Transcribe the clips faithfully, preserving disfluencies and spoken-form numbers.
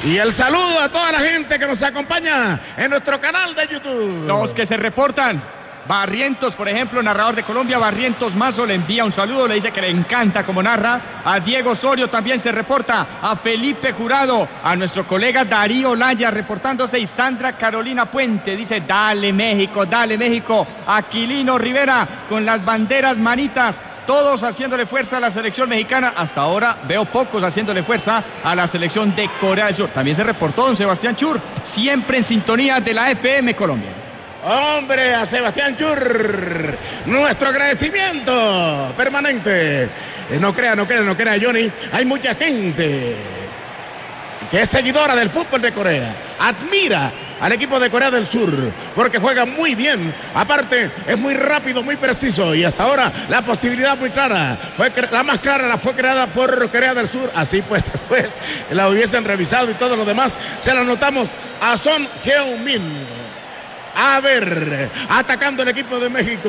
Y el saludo a toda la gente que nos acompaña en nuestro canal de YouTube. Los que se reportan. Barrientos, por ejemplo, narrador de Colombia, Barrientos Mazo, le envía un saludo, le dice que le encanta como narra. A Diego Osorio también se reporta, a Felipe Jurado, a nuestro colega Darío Laya reportándose, y Sandra Carolina Puente dice: dale México, dale México. Aquilino Rivera con las banderas manitas, todos haciéndole fuerza a la selección mexicana. Hasta ahora veo pocos haciéndole fuerza a la selección de Corea del Sur. También se reportó don Sebastián Chur, siempre en sintonía de la F M Colombia. Hombre, a Sebastián Chur, nuestro agradecimiento permanente. Eh, no crea, no crea, no crea, Johnny. Hay mucha gente que es seguidora del fútbol de Corea. Admira al equipo de Corea del Sur porque juega muy bien. Aparte, es muy rápido, muy preciso. Y hasta ahora la posibilidad muy clara. Fue la más clara la fue creada por Corea del Sur. Así pues, después la hubiesen revisado y todo lo demás. Se la anotamos a Son Heung-min. A ver, atacando el equipo de México.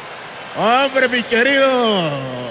Hombre, mi querido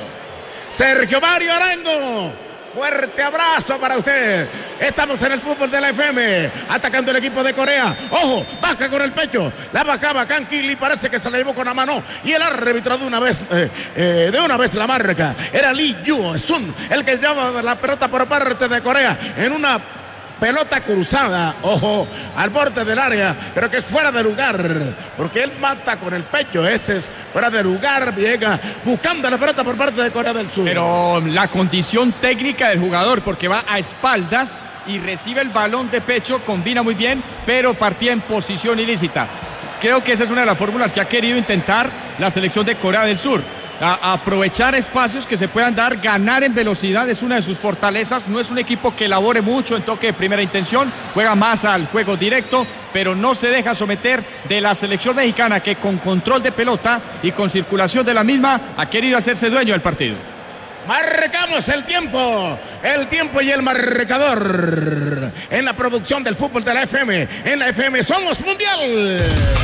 Sergio Mario Arango. Fuerte abrazo para usted. Estamos en el fútbol de la F M. Atacando el equipo de Corea. Ojo, baja con el pecho. La bajaba Kang Ki-lee. Parece que se la llevó con la mano. Y el árbitro de una vez, eh, eh, de una vez la marca. Era Lee Yoo-sun, el que lleva la pelota por parte de Corea. En una pelota cruzada, ojo, al borde del área, pero que es fuera de lugar, porque él mata con el pecho, ese es fuera de lugar, llega buscando la pelota por parte de Corea del Sur. Pero la condición técnica del jugador, porque va a espaldas y recibe el balón de pecho, combina muy bien, pero partía en posición ilícita. Creo que esa es una de las fórmulas que ha querido intentar la selección de Corea del Sur. A aprovechar espacios que se puedan dar, ganar en velocidad es una de sus fortalezas. No es un equipo que elabore mucho en toque de primera intención, juega más al juego directo, pero no se deja someter de la selección mexicana, que con control de pelota y con circulación de la misma ha querido hacerse dueño del partido. Marcamos el tiempo, el tiempo y el marcador en la producción del fútbol de la F M. En la F M somos mundial.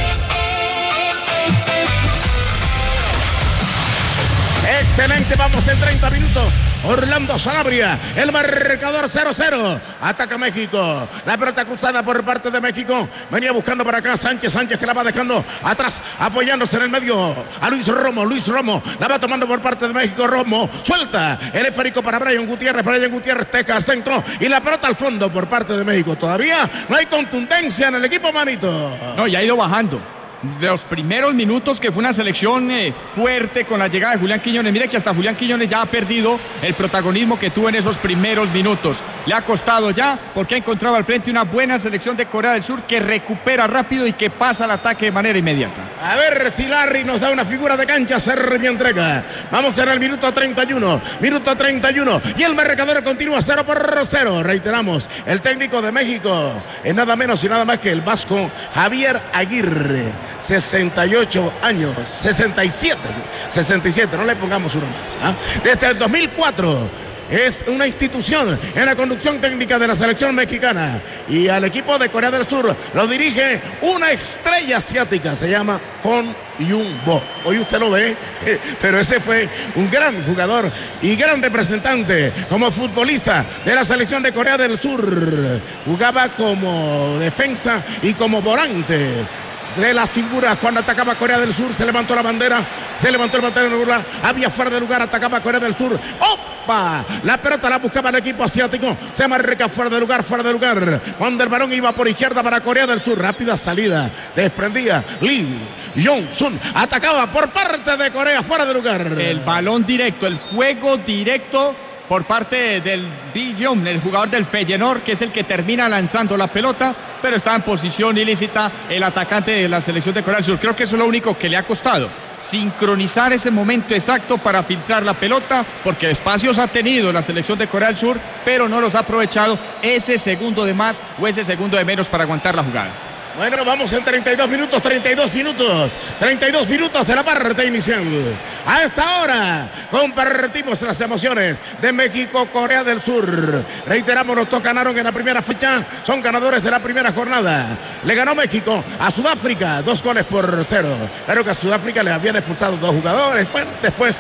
Excelente, vamos en treinta minutos. Orlando Sanabria, el marcador cero cero. Ataca México. La pelota cruzada por parte de México. Venía buscando para acá Sánchez. Sánchez que la va dejando atrás, apoyándose en el medio a Luis Romo. Luis Romo la va tomando por parte de México. Romo suelta el esférico para Brian Gutiérrez. Brian Gutiérrez teca al centro y la pelota al fondo por parte de México. Todavía no hay contundencia en el equipo, manito. No, ya ha ido bajando. De los primeros minutos, que fue una selección eh, fuerte con la llegada de Julián Quiñones. Mire que hasta Julián Quiñones ya ha perdido el protagonismo que tuvo en esos primeros minutos. Le ha costado ya, porque ha encontrado al frente una buena selección de Corea del Sur que recupera rápido y que pasa al ataque de manera inmediata. A ver si Larry nos da una figura de cancha. Servi entrega. Vamos en el minuto treinta y uno. Minuto treinta y uno. Y el marcador continúa cero por cero. Reiteramos, el técnico de México es nada menos y nada más que el vasco Javier Aguirre. sesenta y ocho años, sesenta y siete, sesenta y siete, no le pongamos uno más. ¿eh? Desde el dos mil cuatro es una institución en la conducción técnica de la selección mexicana, y al equipo de Corea del Sur lo dirige una estrella asiática, se llama Hong Yun-bo. Hoy usted lo ve, pero ese fue un gran jugador y gran representante como futbolista de la selección de Corea del Sur. Jugaba como defensa y como volante de las figuras. Cuando atacaba Corea del Sur se levantó la bandera, se levantó el bandera en lugar, había fuera de lugar, atacaba Corea del Sur. ¡Opa! La pelota la buscaba el equipo asiático, se marca fuera de lugar, fuera de lugar. Cuando el balón iba por izquierda para Corea del Sur, rápida salida, desprendía Lee Yoo-sun, atacaba por parte de Corea, fuera de lugar. El balón directo, el juego directo por parte del Billon, el jugador del Feyenoord, que es el que termina lanzando la pelota, pero está en posición ilícita el atacante de la selección de Corea del Sur. Creo que eso es lo único que le ha costado, sincronizar ese momento exacto para filtrar la pelota, porque espacios ha tenido la selección de Corea del Sur, pero no los ha aprovechado ese segundo de más o ese segundo de menos para aguantar la jugada. Bueno, vamos en treinta y dos minutos, treinta y dos minutos, treinta y dos minutos de la parte inicial. A esta hora compartimos las emociones de México, Corea del Sur. Reiteramos, los dos ganaron en la primera fecha, son ganadores de la primera jornada. Le ganó México a Sudáfrica, dos goles por cero. Claro que a Sudáfrica le habían expulsado dos jugadores. Bueno, después